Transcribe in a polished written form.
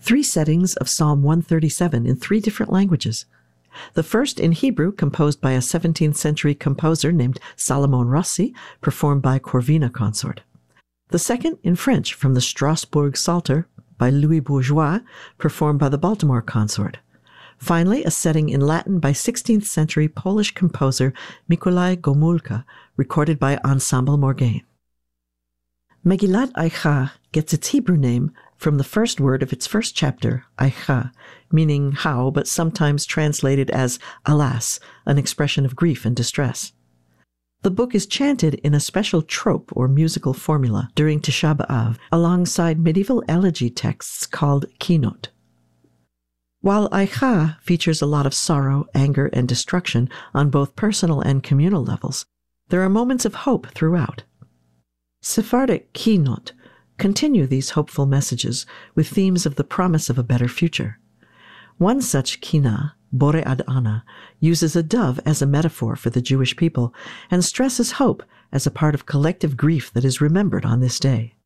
3 settings of Psalm 137 in 3 different languages. The first in Hebrew, composed by a 17th century composer named Salomon Rossi, performed by Corvina Consort. The second in French from the Strasbourg Psalter by Louis Bourgeois, performed by the Baltimore Consort. Finally, a setting in Latin by 16th century Polish composer Mikołaj Gomulka, recorded by Ensemble Morgaine. Megillat Eicha gets its Hebrew name from the first word of its first chapter, Eicha, meaning how, but sometimes translated as alas, an expression of grief and distress. The book is chanted in a special trope or musical formula during Tisha B'Av, alongside medieval elegy texts called kinot. While Eicha features a lot of sorrow, anger, and destruction on both personal and communal levels, there are moments of hope throughout. Sephardic kinot continue these hopeful messages with themes of the promise of a better future. One such kina, Bore Ad Ana, uses a dove as a metaphor for the Jewish people and stresses hope as a part of collective grief that is remembered on this day.